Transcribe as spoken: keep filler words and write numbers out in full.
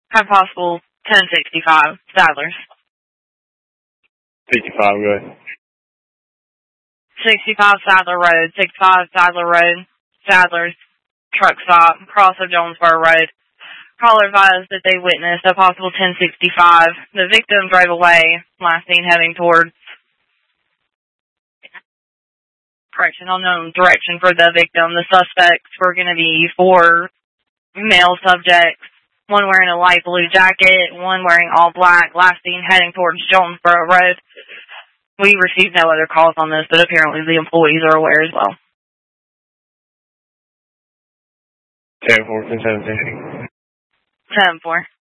Have possible ten sixty-five, Sadler's. sixty-five, good. sixty-five Sadler Road, sixty-five Sadler Road, Sadler's truck stop, cross of Jonesboro Road. Caller advised that they witnessed a possible ten sixty-five. The victim drove away, last seen heading towards, correction, unknown direction for the victim. The suspects were going to be four male subjects, one wearing a light blue jacket, one wearing all black, last seen heading towards Jonesboro Road. We received no other calls on this, but apparently the employees are aware as well. ten four, ten seventeen. ten four.